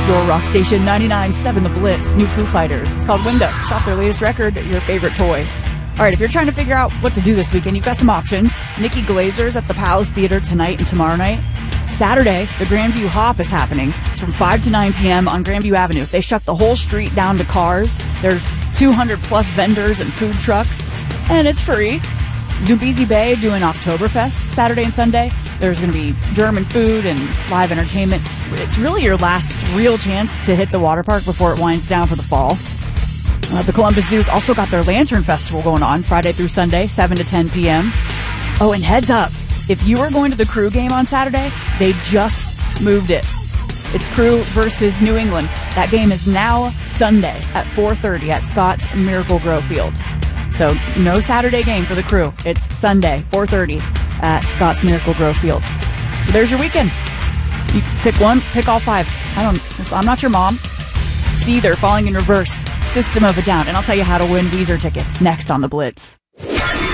Your rock station 99.7 The Blitz, new Foo Fighters. It's called Window. It's off their latest record, Your Favorite Toy. All right, if you're trying to figure out what to do this weekend, you've got some options. Nikki Glazer's at the Palace Theater tonight and tomorrow night. Saturday, the Grandview Hop is happening. It's from 5 to 9 p.m. on Grandview Avenue. They shut the whole street down to cars. There's 200 plus vendors and food trucks, and it's free. Zumbizi Bay doing Oktoberfest Saturday and Sunday. There's going to be German food and live entertainment. It's really your last real chance to hit the water park before it winds down for the fall. The Columbus Zoo's also got their Lantern Festival going on Friday through Sunday, 7 to 10 p.m. Oh, and heads up, if you are going to the Crew game on Saturday, they just moved it. It's Crew versus New England. That game is now Sunday at 4:30 at Scott's Miracle Grow Field. So no Saturday game for the Crew. It's Sunday, 4:30 at Scott's Miracle Grow Field. So there's your weekend. You pick one, pick all five. I'm not your mom. Seether, Falling in Reverse, System of a Down. And I'll tell you how to win Weezer tickets next on The Blitz.